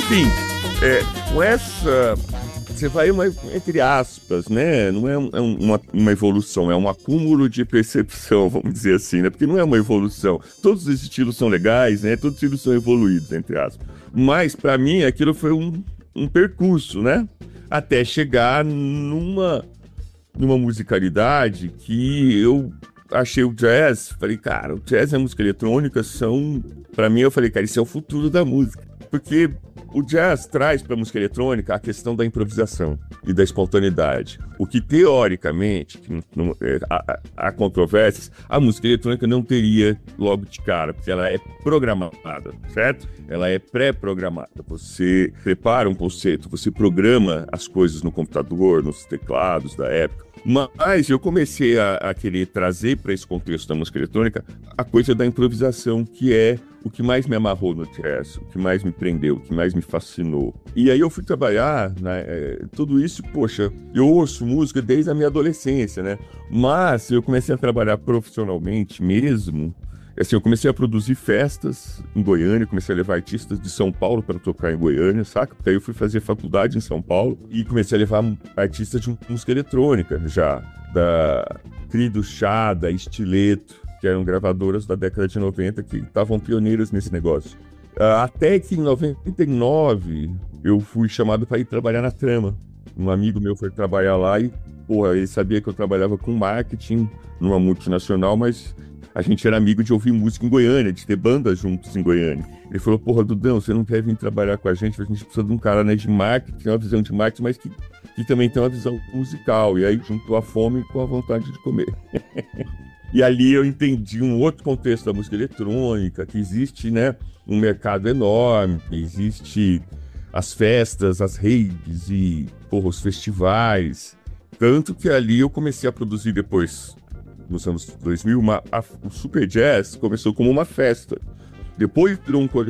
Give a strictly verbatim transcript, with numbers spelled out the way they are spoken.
enfim, é, com essa... Você vai, uma, entre aspas, né? Não é, um- é um- uma, uma evolução, é um acúmulo de percepção, vamos dizer assim, né? Porque não é uma evolução. Todos os estilos são legais, né? Todos os estilos são evoluídos, entre aspas. Mas, pra mim, aquilo foi um, um percurso, né? Até chegar numa, numa musicalidade que eu achei o jazz. Falei, cara, o jazz e a música eletrônica são... Pra mim, eu falei, cara, isso é o futuro da música. Porque o jazz traz para a música eletrônica a questão da improvisação e da espontaneidade. O que, teoricamente, que não- é, há, há controvérsias, a música eletrônica não teria logo de cara, porque ela é programada, certo? Ela é pré-programada. Você prepara um conceito, você programa as coisas no computador, nos teclados da época. Mas eu comecei a, a querer trazer para esse contexto da música eletrônica a coisa da improvisação, que é o que mais me amarrou no jazz, o que mais me prendeu, o que mais me fascinou. E aí eu fui trabalhar, né, é, tudo isso, poxa, eu ouço música desde a minha adolescência, né? Mas eu comecei a trabalhar profissionalmente mesmo. Assim, eu comecei a produzir festas em Goiânia, comecei a levar artistas de São Paulo para tocar em Goiânia, saca? Daí eu fui fazer faculdade em São Paulo e comecei a levar artistas de música eletrônica já, da Crido Chá, da Estileto, que eram gravadoras da década de noventa que estavam pioneiras nesse negócio. Ah, Até que em noventa e nove eu fui chamado para ir trabalhar na Trama. Um amigo meu foi trabalhar lá e, porra, ele sabia que eu trabalhava com marketing numa multinacional, mas a gente era amigo de ouvir música em Goiânia, de ter bandas juntos em Goiânia. Ele falou, porra, Dudão, você não quer vir trabalhar com a gente? A gente precisa de um cara, né, de marketing, uma visão de marketing, mas que, que também tem uma visão musical. E aí juntou a fome com a vontade de comer. E ali eu entendi um outro contexto da música eletrônica, que existe, né, um mercado enorme, existe as festas, as raves e, porra, os festivais. Tanto que ali eu comecei a produzir depois, nos anos dois mil, uma, a- o Super Jazz começou como uma festa. Depois virou um